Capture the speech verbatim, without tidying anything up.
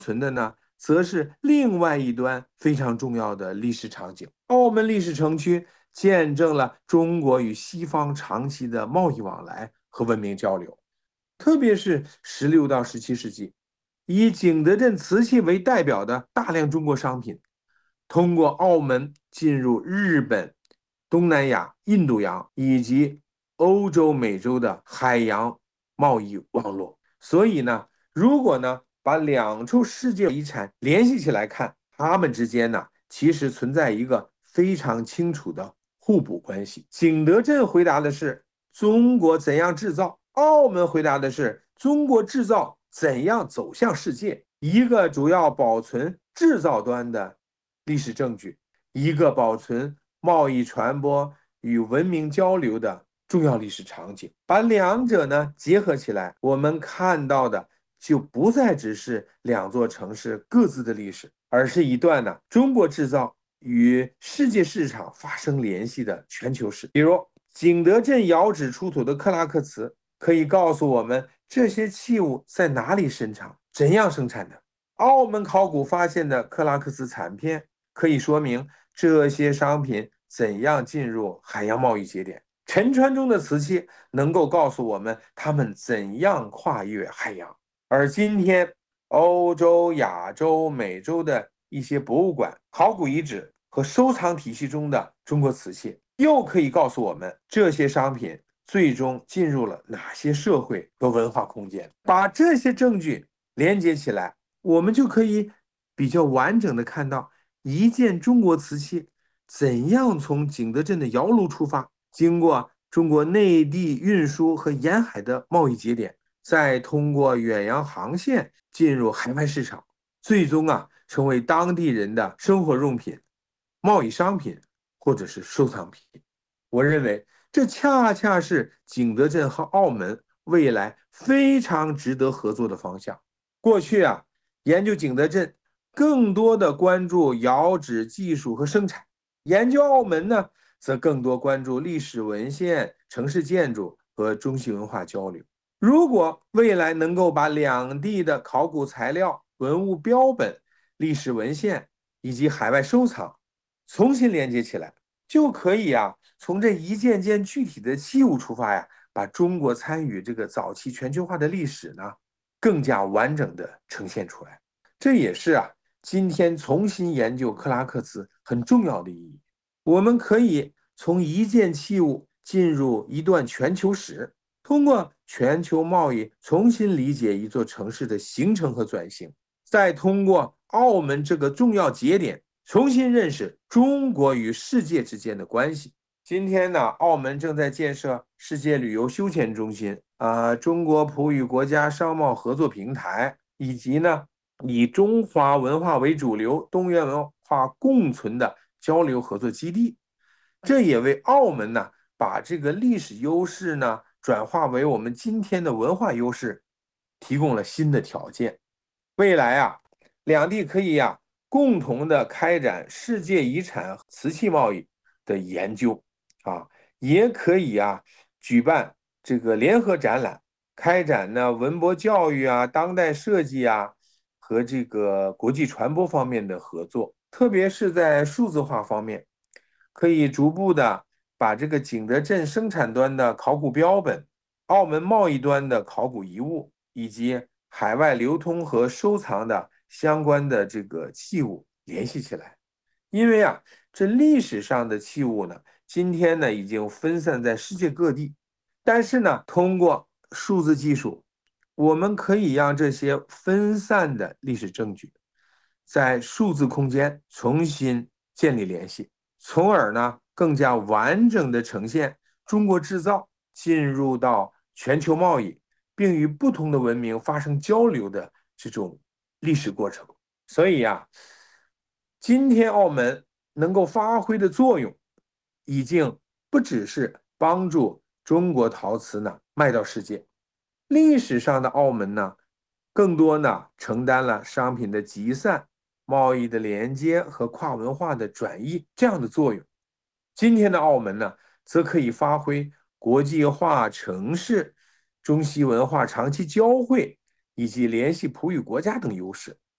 存的呢，则是另外一端非常重要的历史场景。澳门历史城区见证了中国与西方长期的贸易往来和文明交流，特别是十六到十七世纪，以景德镇瓷器为代表的大量中国商品，通过澳门进入日本、东南亚、印度洋以及欧洲、美洲的海洋贸易网络。所以呢，如果呢把两处世界遗产联系起来看，它们之间呢其实存在一个非常清楚的互补关系。景德镇回答的是中国怎样制造，澳门回答的是中国制造怎样走向世界。一个主要保存制造端的历史证据，一个保存贸易传播与文明交流的重要历史场景。把两者呢结合起来，我们看到的就不再只是两座城市各自的历史，而是一段呢中国制造与世界市场发生联系的全球史。比如景德镇窑址出土的克拉克瓷，可以告诉我们这些器物在哪里生产，怎样生产的。澳门考古发现的克拉克瓷残片，可以说明这些商品怎样进入海洋贸易节点。沉船中的瓷器能够告诉我们他们怎样跨越海洋。而今天欧洲、亚洲、美洲的一些博物馆、考古遗址和收藏体系中的中国瓷器，又可以告诉我们这些商品最终进入了哪些社会和文化空间。把这些证据连接起来，我们就可以比较完整的看到一件中国瓷器怎样从景德镇的窑炉出发，经过中国内地运输和沿海的贸易节点，再通过远洋航线进入海外市场，最终啊成为当地人的生活用品、贸易商品或者是收藏品。我认为这恰恰是景德镇和澳门未来非常值得合作的方向。过去啊，研究景德镇更多的关注窑址技术和生产，研究澳门呢，则更多关注历史文献、城市建筑和中西文化交流。如果未来能够把两地的考古材料、文物标本、历史文献以及海外收藏重新连接起来，就可以啊，从这一件件具体的器物出发呀，把中国参与这个早期全球化的历史呢，更加完整的呈现出来。这也是啊，今天重新研究克拉克瓷很重要的意义。我们可以从一件器物进入一段全球史，通过全球贸易重新理解一座城市的形成和转型，再通过澳门这个重要节点，重新认识中国与世界之间的关系。今天呢，澳门正在建设世界旅游休闲中心，啊，中国葡语国家商贸合作平台，以及呢以中华文化为主流、东元文化共存的交流合作基地。这也为澳门呢把这个历史优势呢转化为我们今天的文化优势提供了新的条件。未来啊，两地可以呀、共同的开展世界遗产瓷器贸易的研究啊，也可以啊举办这个联合展览，开展呢文博教育啊、当代设计啊和这个国际传播方面的合作，特别是在数字化方面，可以逐步的把这个景德镇生产端的考古标本、澳门贸易端的考古遗物，以及海外流通和收藏的相关的这个器物联系起来。因为啊，这历史上的器物呢，今天呢已经分散在世界各地，但是呢，通过数字技术，我们可以让这些分散的历史证据在数字空间重新建立联系，从而呢更加完整的呈现中国制造进入到全球贸易，并与不同的文明发生交流的这种历史过程。所以呀、啊今天澳门能够发挥的作用，已经不只是帮助中国陶瓷呢卖到世界，历史上的澳门呢，更多呢承担了商品的集散、贸易的连接和跨文化的转移这样的作用。今天的澳门呢，则可以发挥国际化城市、中西文化长期交汇以及联系葡语国家等优势。